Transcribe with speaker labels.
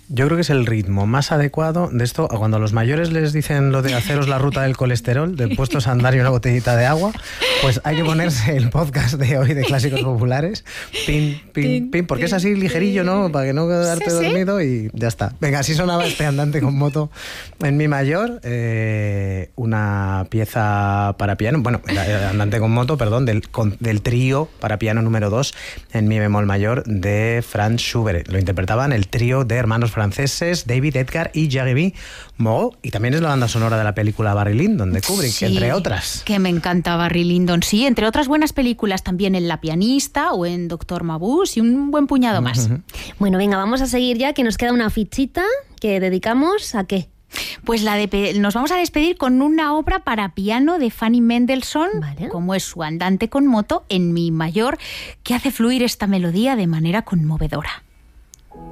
Speaker 1: Yo creo que es el ritmo más adecuado de esto. Cuando a los mayores les dicen lo de haceros la ruta del colesterol, de puestos a andar y una botellita de agua, pues hay que ponerse el podcast de hoy de Clásicos Populares. Pin, pin, pin, porque es así ligerillo, ¿no? Para que no quedarte dormido y ya está. Venga, así sonaba este andante con moto en mi mayor. Una pieza para piano, bueno, el andante con moto, perdón, del trío para piano número 2 en mi bemol mayor de Franz Schubert. Lo interpretaban el trío de hermanos franceses David, Edgar y Jacques Moreau, y también es la banda sonora de la película Barry Lyndon de Kubrick, sí, entre otras.
Speaker 2: Que me encanta Barry Lyndon, sí, entre otras buenas películas también en La pianista o en Doctor Mabuse y un buen puñado más.
Speaker 3: Bueno, venga, vamos a seguir ya, que nos queda una fichita que dedicamos ¿a qué?
Speaker 2: Pues nos vamos a despedir con una obra para piano de Fanny Mendelssohn, ¿vale?, como es su andante con moto en mi mayor, que hace fluir esta melodía de manera conmovedora.